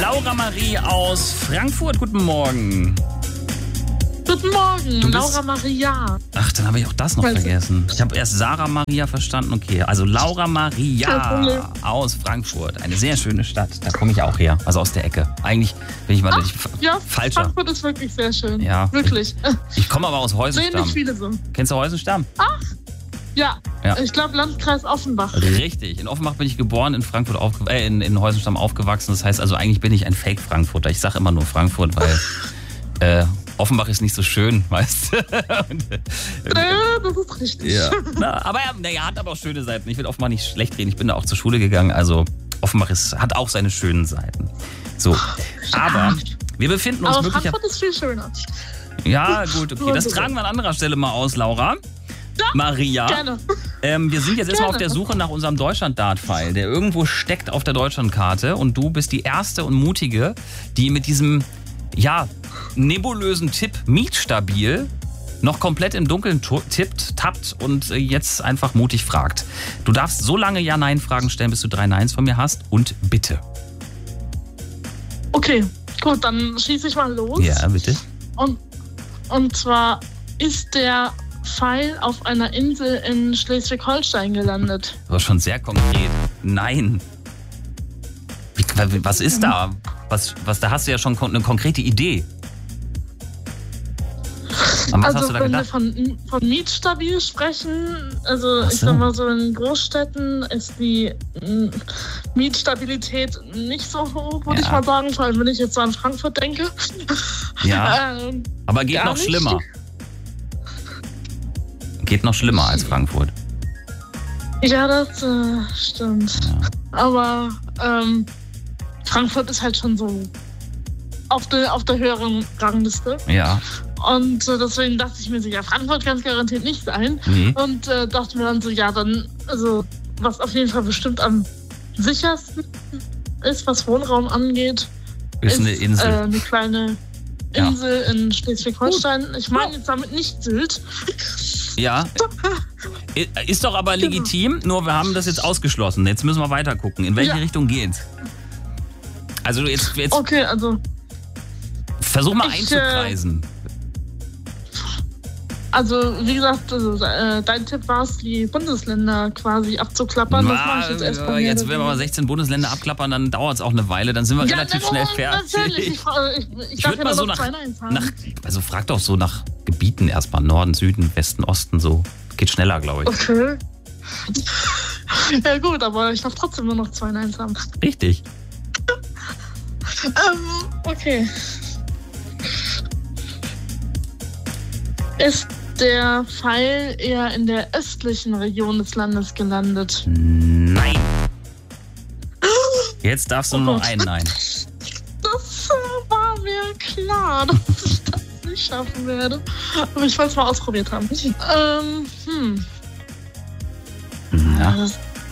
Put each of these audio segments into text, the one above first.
Laura Marie aus Frankfurt. Guten Morgen. Guten Morgen, Laura Maria. Ach, dann habe ich auch das noch vergessen. Ich habe erst Sarah Maria verstanden. Okay, also Laura Maria aus Frankfurt. Eine sehr schöne Stadt. Da komme ich auch her. Also aus der Ecke. Eigentlich bin ich mal falscher. Frankfurt ist wirklich sehr schön. Ja. Wirklich. Ich komme aber aus Heusenstamm. Sehen nicht viele so. Kennst du Heusenstamm? Ach, ja. Ich glaube Landkreis Offenbach. Richtig. In Offenbach bin ich geboren, in Frankfurt in Heusenstamm aufgewachsen. Das heißt also, eigentlich bin ich ein Fake-Frankfurter. Ich sage immer nur Frankfurt, weil Offenbach ist nicht so schön, weißt du? Das ist richtig. Ja. Aber er hat aber auch schöne Seiten. Ich will Offenbach nicht schlecht reden. Ich bin da auch zur Schule gegangen. Also Offenbach hat auch seine schönen Seiten. So. Aber wir befinden uns wirklich. Frankfurt ist viel schöner. Ja, gut, okay. Das tragen wir an anderer Stelle mal aus, Laura. Ja, Maria. Gerne. Wir sind jetzt erstmal auf der Suche nach unserem Deutschland-Dart-Pfeil, der irgendwo steckt auf der Deutschlandkarte. Und du bist die erste und mutige, die mit diesem, nebulösen Tipp Mietstabil noch komplett im Dunkeln tappt und jetzt einfach mutig fragt. Du darfst so lange Ja-Nein-Fragen stellen, bis du 3 Neins von mir hast. Und bitte. Okay, gut, dann schieße ich mal los. Ja, bitte. Und zwar ist der Pfeil auf einer Insel in Schleswig-Holstein gelandet. Das war schon sehr konkret. Nein. Was ist da? Da hast du ja schon eine konkrete Idee. An was hast du da gedacht? Wenn wir von Mietstabil sprechen, ich sag mal so in Großstädten ist die Mietstabilität nicht so hoch, würde ich mal sagen, vor allem wenn ich jetzt so an Frankfurt denke. Ja, aber geht noch schlimmer. Geht noch schlimmer als Frankfurt. Ja, das stimmt. Ja. Aber Frankfurt ist halt schon so auf der höheren Rangliste. Ja. Und deswegen dachte ich mir so, Frankfurt kann es garantiert nicht sein. Nee. Und dachte mir dann so, was auf jeden Fall bestimmt am sichersten ist, was Wohnraum angeht, ist eine Insel. Eine kleine Insel in Schleswig-Holstein. Ich meine jetzt damit nicht Sylt. Ja, ist doch aber legitim, nur wir haben das jetzt ausgeschlossen. Jetzt müssen wir weiter gucken. In welche Richtung geht's? Also jetzt okay, versuch mal einzukreisen. Wie gesagt, dein Tipp war es, die Bundesländer quasi abzuklappern. Das mache ich jetzt erstmal. Jetzt, wenn wir mal 16 Bundesländer abklappern, dann dauert es auch eine Weile. Dann sind wir relativ schnell fertig. Natürlich. Ich darf ja mal so also frag doch so nach Gebieten erstmal. Norden, Süden, Westen, Osten, so. Geht schneller, glaube ich. Okay. Ja gut, aber ich darf trotzdem nur noch 2 Neins haben. Richtig. Okay. Ist der Pfeil eher in der östlichen Region des Landes gelandet? Nein. Jetzt darfst du nur noch ein Nein. Das war mir klar, dass ich das nicht schaffen werde. Aber ich wollte es mal ausprobiert haben. Ja.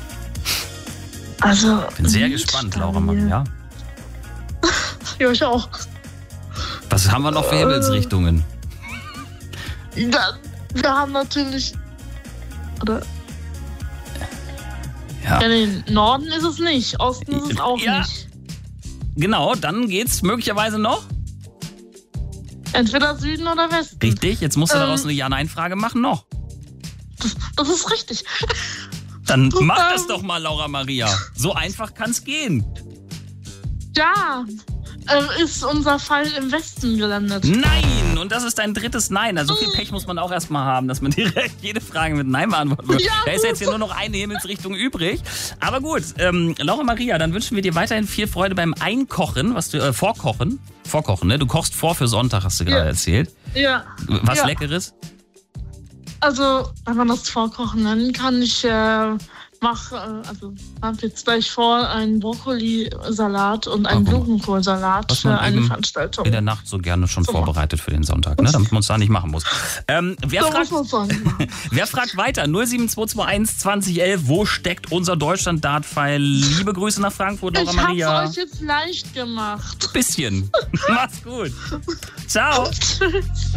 Bin sehr gespannt, Laura Maria. Ja, ich auch. Was haben wir noch für Himmelsrichtungen? Wir haben natürlich. Ja. Den Norden ist es nicht, Osten ist es auch nicht. Genau, dann geht's möglicherweise noch. Entweder Süden oder Westen. Richtig, jetzt musst du daraus eine Ja-Nein-Frage machen, noch. Das ist richtig. Dann mach das doch mal, Laura Maria. So einfach kann's gehen. Ja. Ist unser Pfeil im Westen gelandet? Nein! Und das ist dein drittes Nein. Also so viel Pech muss man auch erstmal haben, dass man direkt jede Frage mit Nein beantworten wird. Ja, da ist jetzt hier nur noch eine Himmelsrichtung übrig. Aber gut, Laura Maria, dann wünschen wir dir weiterhin viel Freude beim Einkochen, Vorkochen. Vorkochen, ne? Du kochst für Sonntag, hast du gerade erzählt. Ja. Was Leckeres? Also, wenn man das Vorkochen nennen kann, ich habe jetzt gleich vor, einen Brokkolisalat und einen Blumenkohlsalat für eine Veranstaltung. In der Nacht so gerne schon vorbereitet für den Sonntag, ne? Damit man es da nicht machen muss. Wer fragt weiter? 07221 2011, wo steckt unser Deutschland-Dart-Pfeil? Liebe Grüße nach Frankfurt, Laura Maria. Ich hab's euch jetzt leicht gemacht. Bisschen. Mach's gut. Ciao.